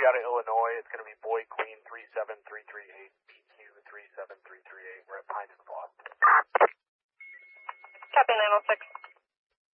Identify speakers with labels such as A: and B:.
A: copy out of Illinois. It's going to be Boy Queen 37338, PQ 37338. We're at Pines and Foss.
B: Copy 906.